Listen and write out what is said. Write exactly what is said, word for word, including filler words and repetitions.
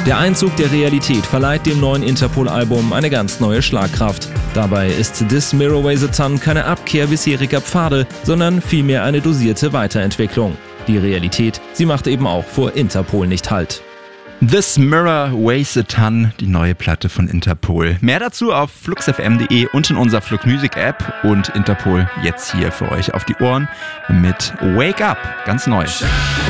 Der Einzug der Realität verleiht dem neuen Interpol-Album eine ganz neue Schlagkraft. Dabei ist This Mirror Weighs a Ton keine Abkehr bisheriger Pfade, sondern vielmehr eine dosierte Weiterentwicklung. Die Realität, sie macht eben auch vor Interpol nicht Halt. This Mirror Weighs a Ton, die neue Platte von Interpol. Mehr dazu auf flux f m punkt de und in unserer Flux Music App. Und Interpol jetzt hier für euch auf die Ohren mit Wake Up, ganz neu.